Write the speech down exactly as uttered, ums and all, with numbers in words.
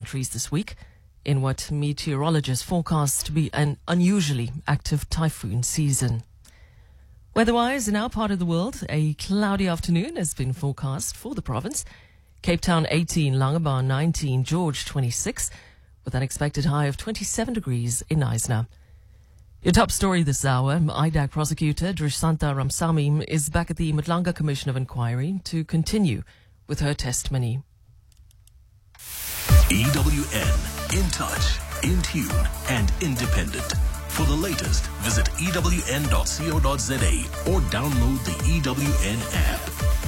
countries this week in what meteorologists forecast to be an unusually active typhoon season. Weather-wise, in our part of the world, a cloudy afternoon has been forecast for the province. Cape Town eighteen, Langebaan nineteen, George twenty-six, with an expected high of twenty-seven degrees in Knysna. Your top story this hour, I D A C prosecutor Drisanta Ramsamy is back at the Madlanga Commission of Inquiry to continue with her testimony. E W N, in touch, in tune, and independent. For the latest, visit E W N dot co dot za or download the E W N app.